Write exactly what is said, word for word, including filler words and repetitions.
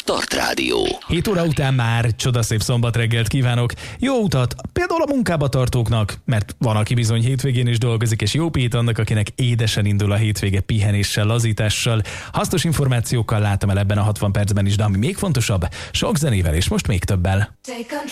Start Rádió. hét óra után már csodaszép szombat reggelt kívánok. Jó utat például a munkába tartóknak, mert van, aki bizony hétvégén is dolgozik, és jó pét annak, akinek édesen indul a hétvége pihenéssel, lazítással. Hasznos információkkal látom el ebben a hatvan percben is, de ami még fontosabb, sok zenével és most még többel.